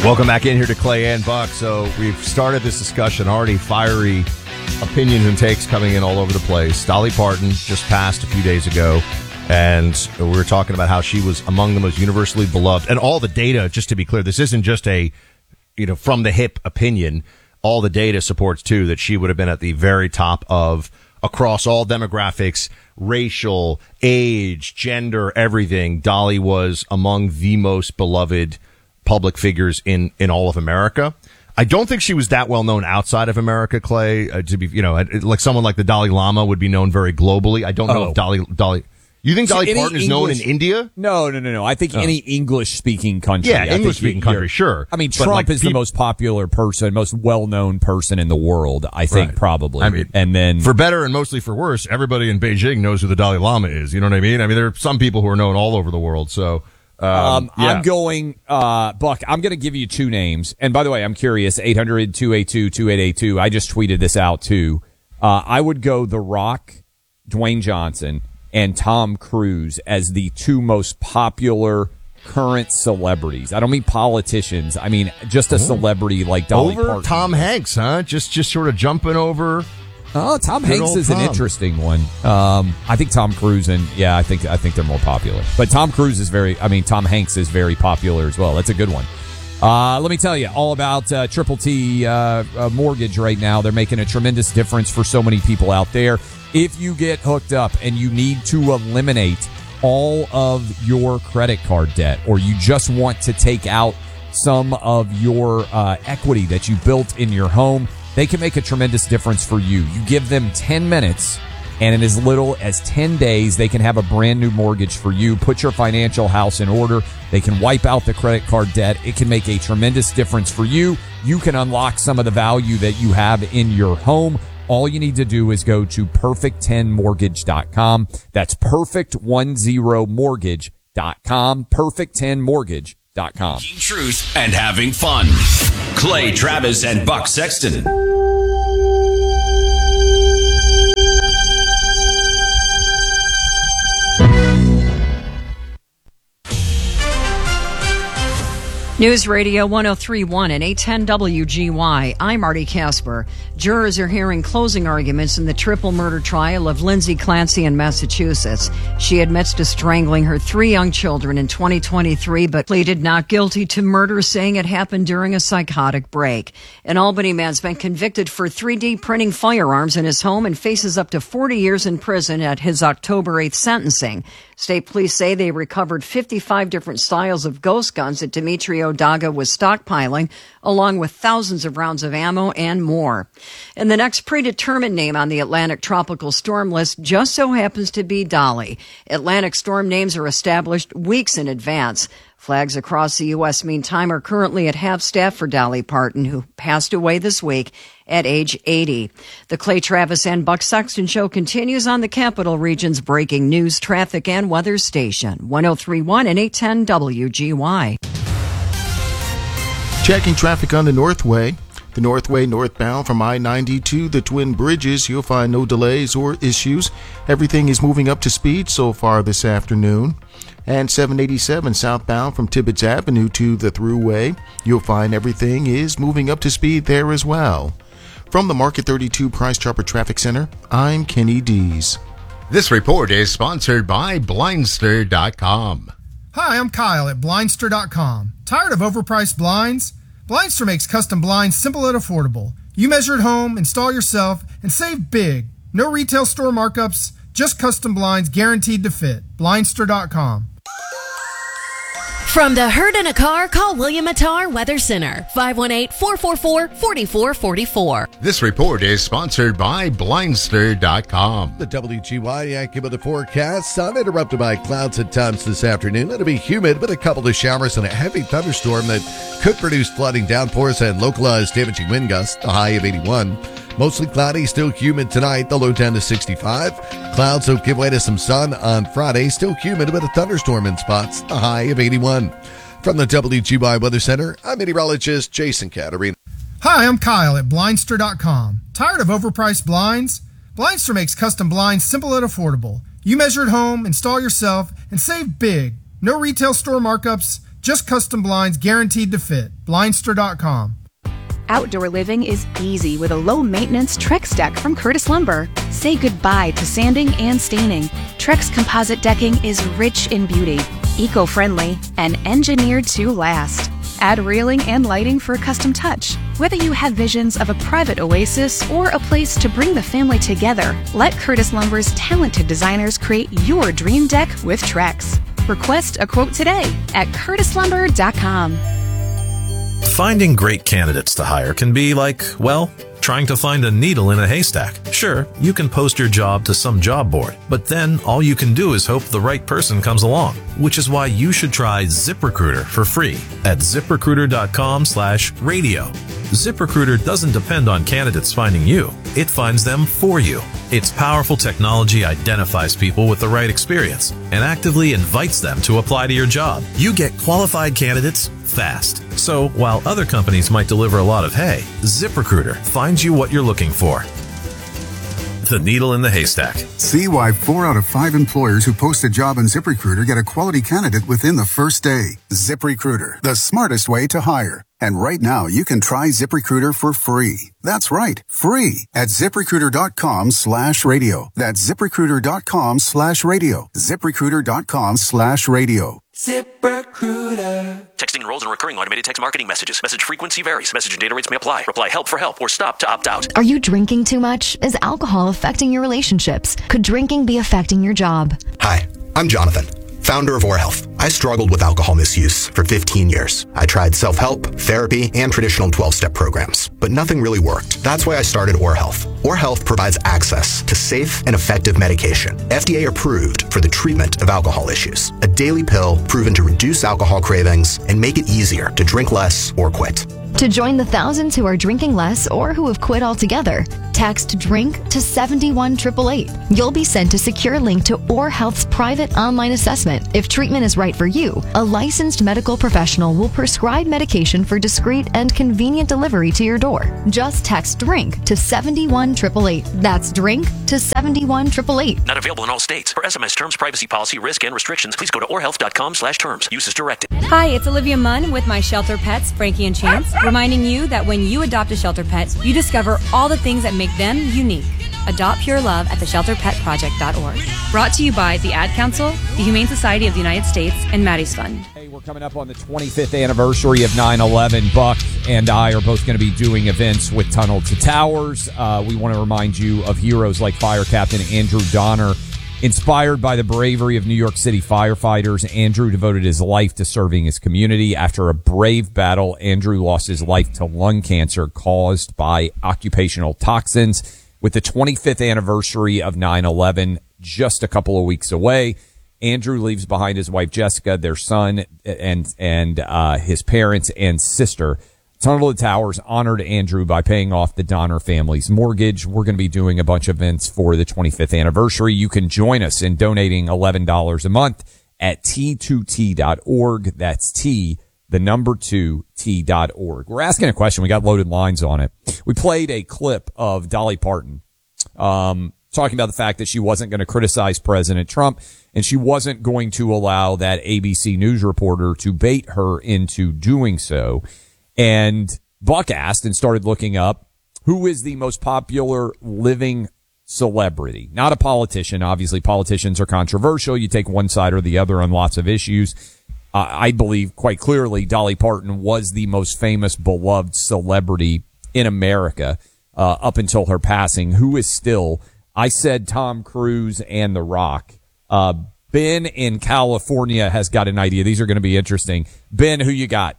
Welcome back in here to Clay and Buck. So we've started this discussion, already fiery opinions and takes coming in all over the place. Dolly Parton just passed a few days ago, and we were talking about how she was among the most universally beloved. And all the data, just to be clear, this isn't just a, from the hip opinion. All the data supports, too, that she would have been at the very top of, across all demographics, racial, age, gender, everything. Dolly was among the most beloved public figures in all of America. I don't think she was that well known outside of America, Clay. To be, like someone like the Dalai Lama would be known very globally. I don't know if Dolly. You think Dolly Parton is known in India? No. I think any English-speaking country. Yeah, English-speaking country, sure. I mean, Trump is the most popular person, most well-known person in the world, I think, probably. I mean, and then, for better and mostly for worse, everybody in Beijing knows who the Dalai Lama is. You know what I mean? I mean, there are some people who are known all over the world, so... I'm going, Buck, I'm going to give you two names. And by the way, I'm curious, 800-282-2882. I just tweeted this out too. I would go The Rock, Dwayne Johnson, and Tom Cruise as the two most popular current celebrities. I don't mean politicians. I mean just a celebrity like Dolly Parton. Over Tom Hanks, huh? Just sort of jumping over. Oh, Tom Hanks is an interesting one. I think Tom Cruise and I think they're more popular. But Tom Hanks is very popular as well. That's a good one. Let me tell you all about Triple T Mortgage right now. They're making a tremendous difference for so many people out there. If you get hooked up and you need to eliminate all of your credit card debt, or you just want to take out some of your equity that you built in your home, they can make a tremendous difference for you. You give them 10 minutes, and in as little as 10 days, they can have a brand new mortgage for you, put your financial house in order. They can wipe out the credit card debt. It can make a tremendous difference for you. You can unlock some of the value that you have in your home. All you need to do is go to perfect10mortgage.com. That's perfect10mortgage.com. perfect10mortgage.com. Truth and having fun. Clay Travis and Buck Sexton. News Radio 103.1 and 810 WGY. I'm Marty Casper. Jurors are hearing closing arguments in the triple murder trial of Lindsay Clancy in Massachusetts. She admits to strangling her 3 young children in 2023, but pleaded not guilty to murder, saying it happened during a psychotic break. An Albany man's been convicted for 3D printing firearms in his home and faces up to 40 years in prison at his October 8th sentencing. State police say they recovered 55 different styles of ghost guns that Demetrio Daga was stockpiling, along with thousands of rounds of ammo and more. And the next predetermined name on the Atlantic tropical storm list just so happens to be Dolly. Atlantic storm names are established weeks in advance. Flags across the U.S., meantime, are currently at half-staff for Dolly Parton, who passed away this week at age 80. The Clay Travis and Buck Sexton Show continues on the Capital Region's breaking news, traffic, and weather station, 103.1 and 810 WGY. Checking traffic on the Northway. The Northway northbound from I-90 to the Twin Bridges, you'll find no delays or issues. Everything is moving up to speed so far this afternoon. And 787 southbound from Tibbetts Avenue to the Thruway, you'll find everything is moving up to speed there as well. From the Market 32 Price Chopper Traffic Center, I'm Kenny Dees. This report is sponsored by Blindster.com. Hi, I'm Kyle at Blindster.com. Tired of overpriced blinds? Blindster makes custom blinds simple and affordable. You measure at home, install yourself, and save big. No retail store markups, just custom blinds guaranteed to fit. Blindster.com. From the hurt in a car, call William Attar Weather Center, 518-444-4444. This report is sponsored by Blindster.com. The WGY AccuWeather forecast, sun interrupted by clouds at times this afternoon. It'll be humid with a couple of showers and a heavy thunderstorm that could produce flooding, downpours, and localized damaging wind gusts, a high of 81. Mostly cloudy, still humid tonight, the low down to 65. Clouds will give way to some sun on Friday, still humid with a thunderstorm in spots, a high of 81. From the WGY Weather Center, I'm meteorologist Jason Caterina. Hi, I'm Kyle at Blindster.com. Tired of overpriced blinds? Blindster makes custom blinds simple and affordable. You measure at home, install yourself, and save big. No retail store markups, Just custom blinds guaranteed to fit. Blindster.com. Outdoor living is easy with a low-maintenance Trex deck from Curtis Lumber. Say goodbye to sanding and staining. Trex composite decking is rich in beauty, eco-friendly, and engineered to last. Add railing and lighting for a custom touch. Whether you have visions of a private oasis or a place to bring the family together, let Curtis Lumber's talented designers create your dream deck with Trex. Request a quote today at curtislumber.com. Finding great candidates to hire can be like, well, trying to find a needle in a haystack. Sure, you can post your job to some job board, but then all you can do is hope the right person comes along, which is why you should try ZipRecruiter for free at ZipRecruiter.com/radio. ZipRecruiter doesn't depend on candidates finding you. It finds them for you. Its powerful technology identifies people with the right experience and actively invites them to apply to your job. You get qualified candidates fast. So while other companies might deliver a lot of hay, ZipRecruiter finds you what you're looking for. The needle in the haystack. See why 4 out of 5 employers who post a job on ZipRecruiter get a quality candidate within the first day. ZipRecruiter, the smartest way to hire. And right now, you can try ZipRecruiter for free. That's right, free at ZipRecruiter.com/radio. That's ZipRecruiter.com/radio. ZipRecruiter.com/radio. ZipRecruiter. Texting enrolls in recurring automated text marketing messages. Message frequency varies. Message and data rates may apply. Reply help for help or stop to opt out. Are you drinking too much? Is alcohol affecting your relationships? Could drinking be affecting your job? Hi, I'm Jonathan, founder of Or Health. I struggled with alcohol misuse for 15 years. I tried self-help, therapy, and traditional 12-step programs, but nothing really worked. That's why I started Or Health. Or Health provides access to safe and effective medication, FDA approved for the treatment of alcohol issues. A daily pill proven to reduce alcohol cravings and make it easier to drink less or quit. To join the thousands who are drinking less or who have quit altogether, text DRINK to 71888. You'll be sent a secure link to Or Health's private online assessment. If treatment is right for you, a licensed medical professional will prescribe medication for discreet and convenient delivery to your door. Just text DRINK to 71888. That's DRINK to 71888. Not available in all states. For SMS terms, privacy policy, risk, and restrictions, please go to orhealth.com/terms. Use as directed. Hi, it's Olivia Munn with my shelter pets, Frankie and Chance, reminding you that when you adopt a shelter pet, you discover all the things that make them unique. Adopt pure love at theshelterpetproject.org. Brought to you by the Ad Council, the Humane Society of the United States, and Maddie's Fund. Hey, we're coming up on the 25th anniversary of 9/11. Buck and I are both going to be doing events with Tunnel to Towers. We want to remind you of heroes like Fire Captain Andrew Donner. Inspired by the bravery of New York City firefighters, Andrew devoted his life to serving his community. After a brave battle, Andrew lost his life to lung cancer caused by occupational toxins. With the 25th anniversary of 9/11 just a couple of weeks away, Andrew leaves behind his wife Jessica, their son, and his parents and sister. Tunnel to Towers honored Andrew by paying off the Donner family's mortgage. We're going to be doing a bunch of events for the 25th anniversary. You can join us in donating $11 a month at T2T.org. That's T, the number 2T.org. We're asking a question. We got loaded lines on it. We played a clip of Dolly Parton, talking about the fact that she wasn't going to criticize President Trump and she wasn't going to allow that ABC News reporter to bait her into doing so. And Buck asked and started looking up who is the most popular living celebrity, not a politician. Obviously, politicians are controversial. You take one side or the other on lots of issues. I believe quite clearly Dolly Parton was the most famous, beloved celebrity in America up until her passing. Who is still? I said Tom Cruise and The Rock. Ben in California has got an idea. These are going to be interesting. Ben, who you got?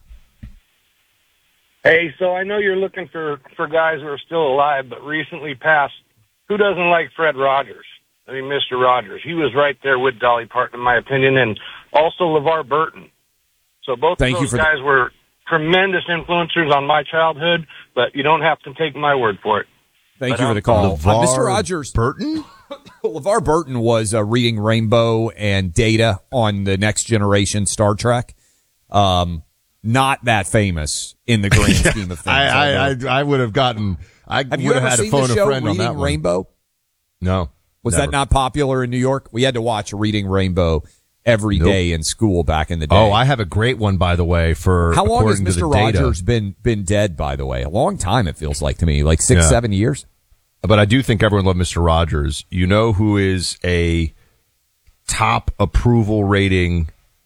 Hey, so I know you're looking for guys who are still alive, but recently passed. Who doesn't like Fred Rogers? I mean, Mr. Rogers. He was right there with Dolly Parton, in my opinion, and also LeVar Burton. So both of those guys were tremendous influencers on my childhood, but you don't have to take my word for it. Thank you for the call. Mr. Rogers. Burton? LeVar Burton was reading Rainbow and Data on the Next Generation Star Trek. Not that famous in the grand scheme of things. I would have gotten. I would have had to phone a friend on that one. Rainbow? No. Was that not popular in New York? We had to watch Reading Rainbow every day in school back in the day. Oh, I have a great one, by the way, for how long has Mr. Data. Rogers been dead, by the way? A long time, it feels like to me, like 6-7 years. But I do think everyone loved Mr. Rogers. You know who is a top approval rating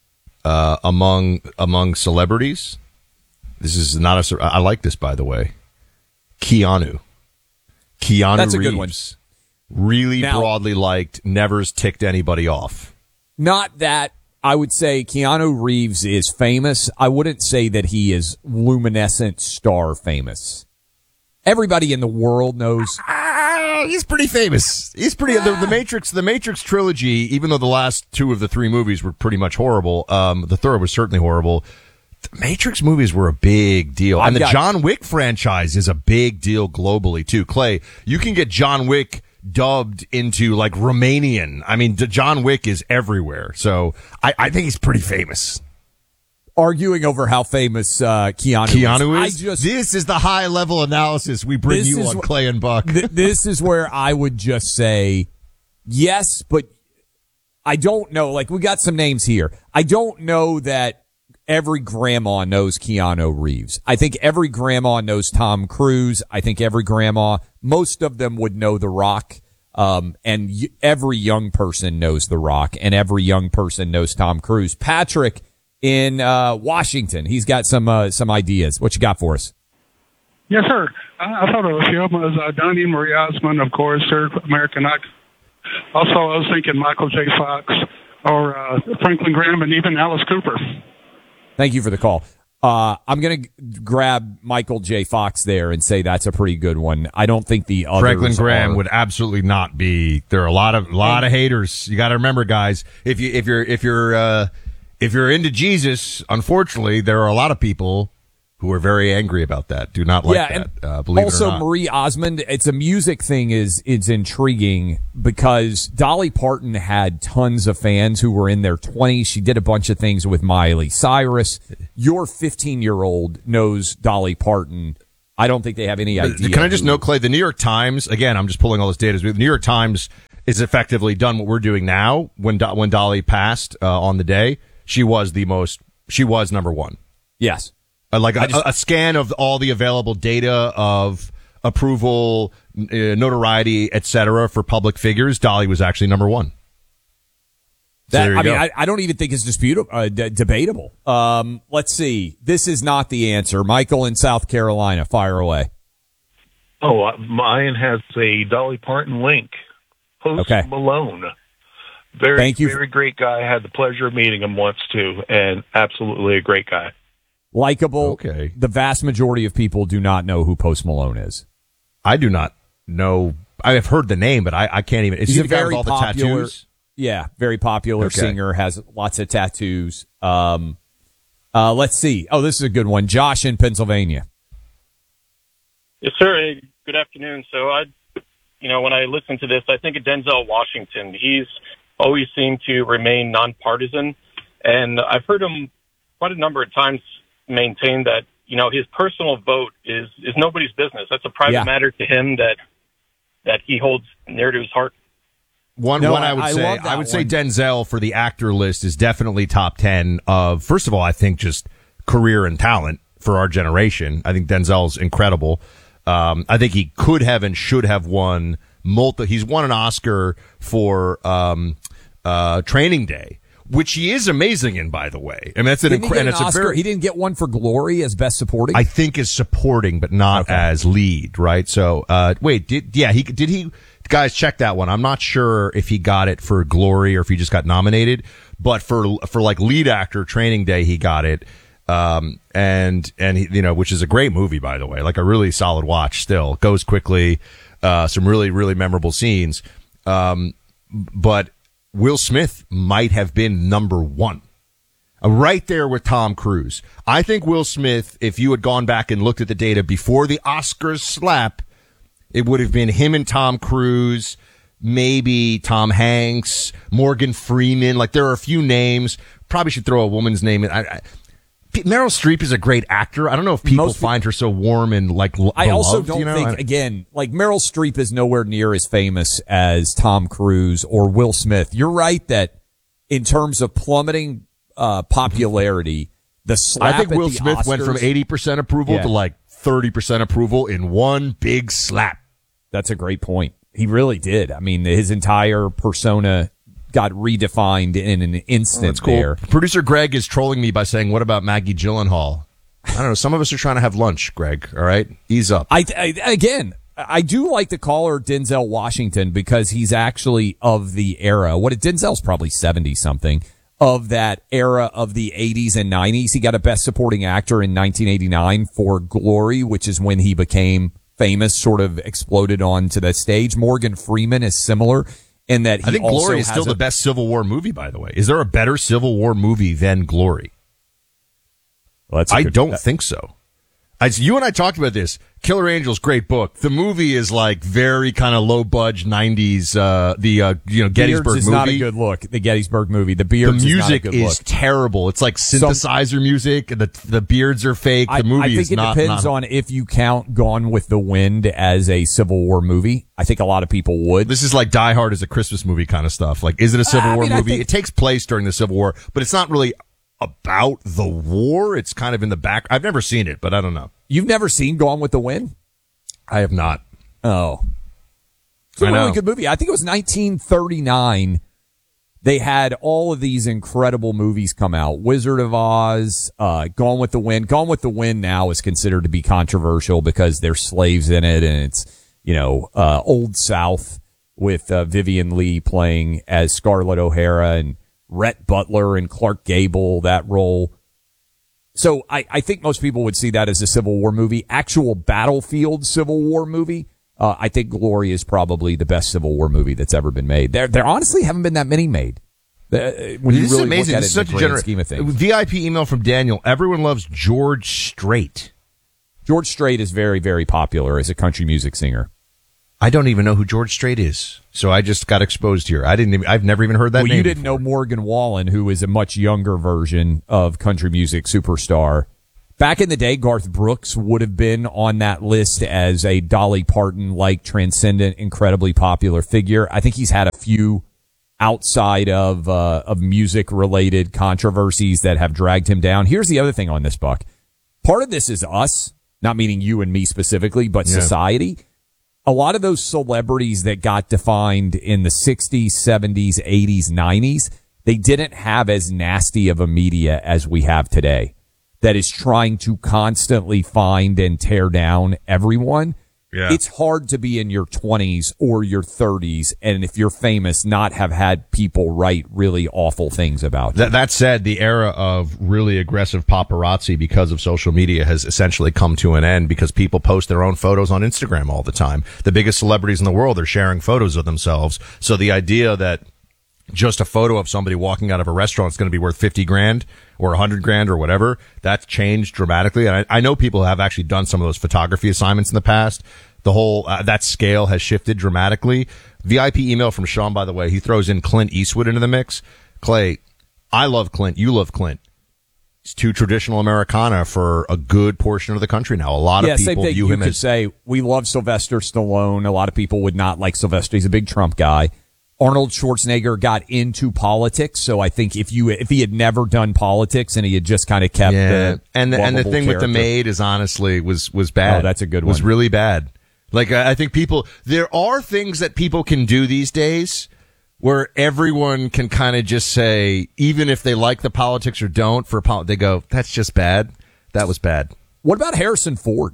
among celebrities? This is not a. I like this, by the way. Keanu That's a Reeves. good one. Really Now, broadly liked, never's ticked anybody off. Not that I would say Keanu Reeves is famous. I wouldn't say that he is luminescent star famous. Everybody in the world knows. He's pretty famous. He's pretty. The Matrix trilogy, even though the last 2 of the 3 movies were pretty much horrible, the third was certainly horrible. The Matrix movies were a big deal. And the John Wick franchise is a big deal globally, too. Clay, you can get John Wick dubbed into like Romanian. I mean, John Wick is everywhere. So I think he's pretty famous. Arguing over how famous Keanu is. This is the high level analysis we bring you on Clay and Buck. This is where I would just say yes, but I don't know. Like, we got some names here. I don't know that every grandma knows Keanu Reeves. I think every grandma knows Tom Cruise. I think every grandma, most of them would know The Rock. And every young person knows The Rock, and every young person knows Tom Cruise. Patrick in Washington, he's got some ideas. What you got for us? Yes, sir. I thought of a few of them. It was Donnie Marie Osmond, of course, third American Idol. Also, I was thinking Michael J. Fox or Franklin Graham and even Alice Cooper. Thank you for the call. I'm going to grab Michael J. Fox there and say that's a pretty good one. I don't think the others Franklin Graham would absolutely not be. There are a lot of haters. You got to remember, guys. If you're into Jesus, unfortunately, there are a lot of people who are very angry about that. Do not like that. Believe also, it or not. Marie Osmond, it's a music thing is intriguing because Dolly Parton had tons of fans who were in their 20s. She did a bunch of things with Miley Cyrus. Your 15-year-old knows Dolly Parton. I don't think they have any idea. Can I just note, Clay, the New York Times, again, I'm just pulling all this data. The New York Times is effectively done what we're doing now. When Dolly passed on the day, she was number one. Yes. Like a scan of all the available data of approval, notoriety, etc. for public figures. Dolly was actually number one. I don't even think it's debatable. Let's see. This is not the answer. Michael in South Carolina, fire away. Oh, mine has a Dolly Parton link. Post Malone. Thank you. Very great guy. I had the pleasure of meeting him once too, and absolutely a great guy. Likable. Okay. The vast majority of people do not know who Post Malone is. I do not know. I have heard the name, but I can't even. Is he the guy with all the tattoos? Yeah, very popular singer, has lots of tattoos. Let's see. Oh, this is a good one. Josh in Pennsylvania. Yes, sir. Hey, good afternoon. So when I listen to this, I think of Denzel Washington. He's always seemed to remain nonpartisan, and I've heard him quite a number of times maintain that, his personal vote is nobody's business. That's a private matter to him that he holds near to his heart. I would say Denzel for the actor list is definitely top 10 of, first of all, I think just career and talent for our generation. I think Denzel's incredible. I think he could have and should have won he's won an Oscar for Training Day, which he is amazing in, by the way. I mean, that's he didn't get one for Glory as best supporting. I think is supporting, but not as lead, right? So, guys, check that one. I'm not sure if he got it for Glory or if he just got nominated, but for like lead actor Training Day, he got it. And he, which is a great movie, by the way, like a really solid watch still. Goes quickly, some really, really memorable scenes. But Will Smith might have been number one. Right there with Tom Cruise. I think Will Smith, if you had gone back and looked at the data before the Oscars slap, it would have been him and Tom Cruise, maybe Tom Hanks, Morgan Freeman. Like, there are a few names. Probably should throw a woman's name in. Meryl Streep is a great actor. I don't know if people find her so warm and beloved. I also don't think, again, like Meryl Streep is nowhere near as famous as Tom Cruise or Will Smith. You're right that in terms of plummeting popularity, the slap I think at Will the Smith Oscars, went from 80% approval to like 30% approval in one big slap. That's a great point. He really did. I mean, his entire persona got redefined in an instant. That's cool. There. Producer Greg is trolling me by saying, "What about Maggie Gyllenhaal?" I don't know. Some of us are trying to have lunch, Greg. All right, ease up. I do like to call her Denzel Washington because he's actually of the era. Denzel's probably 70 something of that era of the 80s and 90s. He got a Best Supporting Actor in 1989 for Glory, which is when he became famous, sort of exploded onto the stage. Morgan Freeman is similar in that he I think also Glory is still the best Civil War movie, by the way. Is there a better Civil War movie than Glory? Well, I don't think so. You and I talked about this. Killer Angels, great book. The movie is like very kind of low budge 90s. Gettysburg Beards is movie. not a good look. The Gettysburg movie. The Beards. The music is, not a good is look. terrible. It's like synthesizer music. The beards are fake. The movie I think is it not. depends on if you count Gone with the Wind as a Civil War movie. I think a lot of people would. This is like Die Hard as a Christmas movie kind of stuff. Like, is it a Civil War movie? It takes place during the Civil War, but it's not really about the war. It's kind of in the back. I've never seen it, but I don't know. You've never seen Gone with the Wind? I have not. Oh. It's a really good movie. I think it was 1939. They had all of these incredible movies come out. Wizard of Oz, Gone with the Wind. Gone with the Wind now is considered to be controversial because there's slaves in it, and it's, Old South with Vivian Leigh playing as Scarlett O'Hara and Rhett Butler and Clark Gable, that role. So I think most people would see that as a Civil War movie. Actual battlefield Civil War movie, I think Glory is probably the best Civil War movie that's ever been made. There honestly haven't been that many made. When you really amazing. Look at This it is in the grand scheme of things. VIP email from Daniel. Everyone loves George Strait. George Strait is very, very popular as a country music singer. I don't even know who George Strait is, so I just got exposed here. I've never even heard that name. Well, you didn't before. know Morgan Wallen, who is a much younger version of country music superstar. Back in the day, Garth Brooks would have been on that list as a Dolly Parton-like transcendent, incredibly popular figure. I think he's had a few outside of music-related controversies that have dragged him down. Here's the other thing on this, Buck. Part of this is us, not meaning you and me specifically, but society. A lot of those celebrities that got defined in the 60s, 70s, 80s, 90s, they didn't have as nasty of a media as we have today that is trying to constantly find and tear down everyone. Yeah. It's hard to be in your 20s or your 30s, and if you're famous, not have had people write really awful things about you. That said, the era of really aggressive paparazzi because of social media has essentially come to an end because people post their own photos on Instagram all the time. The biggest celebrities in the world are sharing photos of themselves. So the idea that just a photo of somebody walking out of a restaurant is going to be worth 50 grand or 100 grand or whatever, that's changed dramatically. And I know people have actually done some of those photography assignments in the past. The whole, that scale has shifted dramatically. VIP email from Sean, by the way, he throws in Clint Eastwood into the mix. Clay, I love Clint. You love Clint. It's too traditional Americana for a good portion of the country now. A lot of people view him as... You could say, we love Sylvester Stallone. A lot of people would not like Sylvester. He's a big Trump guy. Arnold Schwarzenegger got into politics, so I think if he had never done politics and he had just kind of kept the and the thing character. with The Maid is honestly was bad. Oh, that's a good one. Was really bad. Like I think there are things that people can do these days where everyone can kind of just say, even if they like the politics or don't, they go, that's just bad. That was bad. What about Harrison Ford?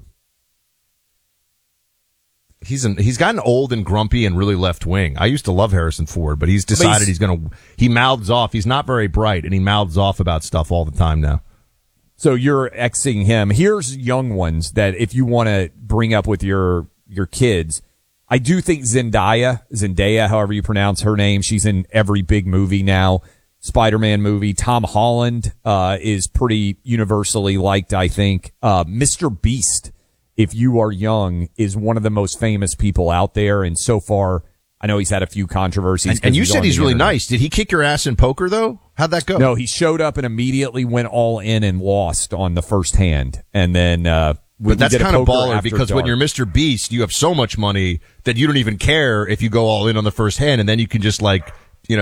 He's gotten old and grumpy and really left wing. I used to love Harrison Ford, but he's decided he mouths off. He's not very bright and he mouths off about stuff all the time now. So you're Xing him. Here's young ones that if you want to bring up with your kids, I do think Zendaya, however you pronounce her name, she's in every big movie now. Spider-Man movie. Tom Holland, is pretty universally liked, I think. Mr. Beast, if you are young, is one of the most famous people out there. And so far, I know he's had a few controversies. And you said he's really nice. Did he kick your ass in poker, though? How'd that go? No, he showed up and immediately went all in and lost on the first hand. And then, but that's kind of baller because when you're Mr. Beast, you have so much money that you don't even care if you go all in on the first hand. And then you can just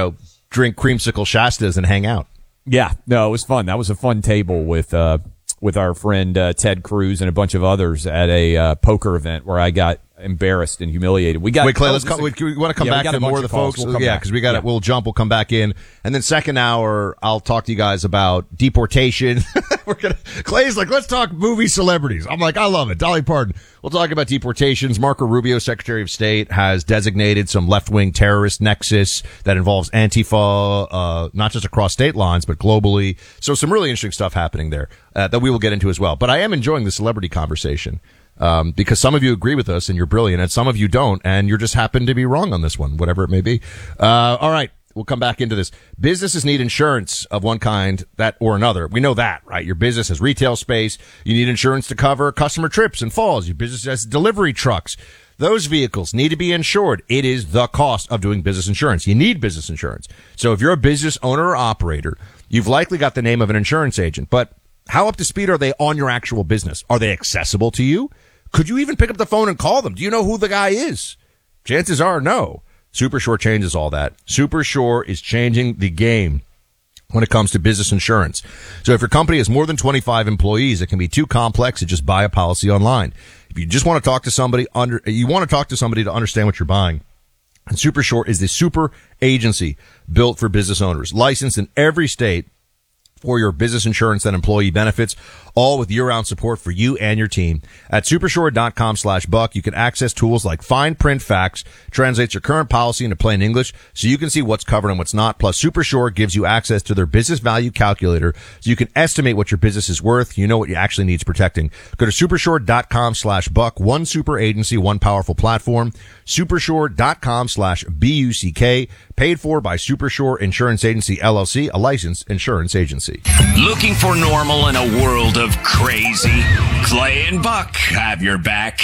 drink creamsicle Shastas and hang out. Yeah, no, it was fun. That was a fun table with our friend Ted Cruz and a bunch of others at a poker event where I got embarrassed and humiliated. We Clay, we want to come back to more of the folks. Because we got it. We'll jump. We'll come back in, and then second hour, I'll talk to you guys about deportation. Clay's like, let's talk movie celebrities. I'm like, I love it. Dolly Parton. We'll talk about deportations. Marco Rubio, Secretary of State, has designated some left-wing terrorist nexus that involves Antifa, not just across state lines, but globally. So some really interesting stuff happening there that we will get into as well. But I am enjoying the celebrity conversation. Because some of you agree with us and you're brilliant, and some of you don't, and you just happen to be wrong on this one, whatever it may be. All right. We'll come back into this. Businesses need insurance of one kind that or another. We know that, right? Your business has retail space. You need insurance to cover customer trips and falls. Your business has delivery trucks. Those vehicles need to be insured. It is the cost of doing business insurance. You need business insurance. So if you're a business owner or operator, you've likely got the name of an insurance agent, but how up to speed are they on your actual business? Are they accessible to you? Could you even pick up the phone and call them? Do you know who the guy is? Chances are no. Supershore changes all that. Supershore is changing the game when it comes to business insurance. So if your company has more than 25 employees, it can be too complex to just buy a policy online. If you just want to talk to somebody to understand what you're buying. And Supershore is the super agency built for business owners, licensed in every state for your business insurance and employee benefits, all with year-round support for you and your team. At supershore.com/buck, you can access tools like fine print facts, translates your current policy into plain English so you can see what's covered and what's not. Plus, Supershore gives you access to their business value calculator so you can estimate what your business is worth. You know what you actually needs protecting. Go to supershore.com/buck. One super agency, one powerful platform. Supershore.com/BUCK. Paid for by Supershore Insurance Agency, LLC, a licensed insurance agency. Looking for normal in a world of crazy? Clay and Buck have your back.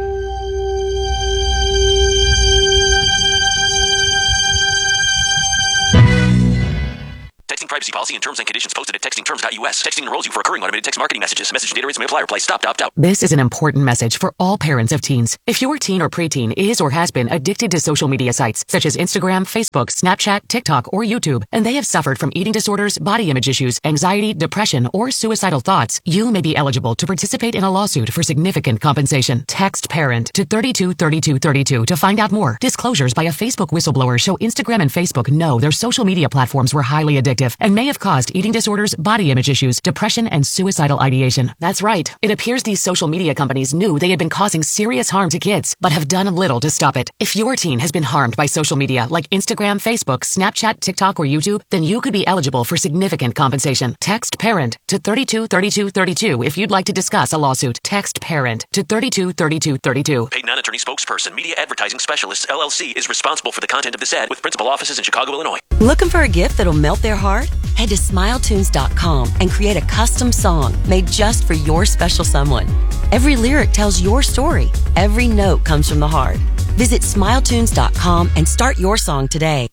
Texting privacy policy and terms and conditions posted at textingterms.us. Texting enrolls you for recurring automated text marketing messages. Message and data rates may apply. Reply stop to opt out. This is an important message for all parents of teens. If your teen or preteen is or has been addicted to social media sites such as Instagram, Facebook, Snapchat, TikTok, or YouTube, and they have suffered from eating disorders, body image issues, anxiety, depression, or suicidal thoughts, you may be eligible to participate in a lawsuit for significant compensation. Text PARENT to 323232 to find out more. Disclosures by a Facebook whistleblower show Instagram and Facebook know their social media platforms were highly addictive and may have caused eating disorders, body image issues, depression, and suicidal ideation. That's right. It appears these social media companies knew they had been causing serious harm to kids, but have done little to stop it. If your teen has been harmed by social media like Instagram, Facebook, Snapchat, TikTok, or YouTube, then you could be eligible for significant compensation. Text PARENT to 323232 if you'd like to discuss a lawsuit. Text PARENT to 323232. Paid non-attorney spokesperson, Media Advertising Specialists, LLC, is responsible for the content of this ad with principal offices in Chicago, Illinois. Looking for a gift that'll melt their heart? Head to SmileTunes.com and create a custom song made just for your special someone. Every lyric tells your story. Every note comes from the heart. Visit SmileTunes.com and start your song today.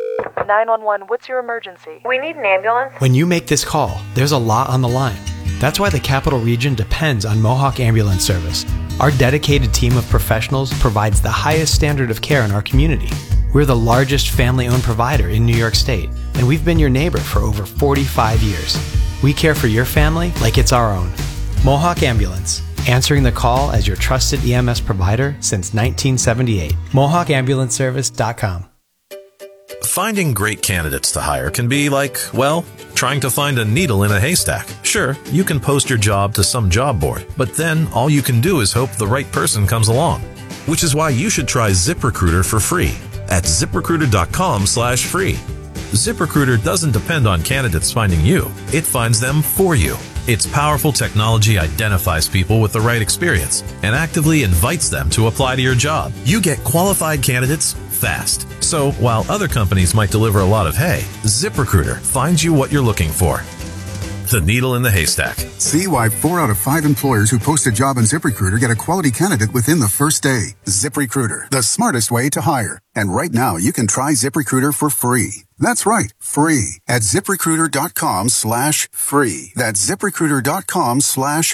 911, what's your emergency? We need an ambulance. When you make this call, there's a lot on the line. That's why the Capital Region depends on Mohawk Ambulance Service. Our dedicated team of professionals provides the highest standard of care in our community. We're the largest family-owned provider in New York State, and we've been your neighbor for over 45 years. We care for your family like it's our own. Mohawk Ambulance, answering the call as your trusted EMS provider since 1978. MohawkAmbulanceService.com. Finding great candidates to hire can be like, well, trying to find a needle in a haystack. Sure, you can post your job to some job board, but then all you can do is hope the right person comes along. Which is why you should try ZipRecruiter for free at ZipRecruiter.com/free. ZipRecruiter doesn't depend on candidates finding you. It finds them for you. Its powerful technology identifies people with the right experience and actively invites them to apply to your job. You get qualified candidates fast. So while other companies might deliver a lot of hay, ZipRecruiter finds you what you're looking for. The needle in the haystack. See why 4 out of 5 employers who post a job on ZipRecruiter get a quality candidate within the first day. ZipRecruiter, the smartest way to hire. And right now, you can try ZipRecruiter for free. That's right, free at ZipRecruiter.com/free. That's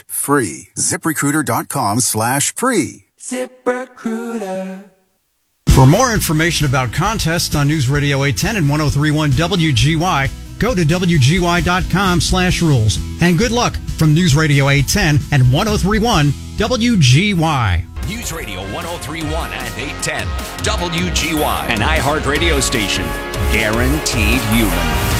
ZipRecruiter.com/free. ZipRecruiter.com/free. ZipRecruiter. For more information about contests on News Radio 810 and 103.1 WGY, go to WGY.com/rules. And good luck from News Radio 810 and 103.1 WGY. News Radio 103.1 and 810 WGY, an iHeart radio station. Guaranteed human.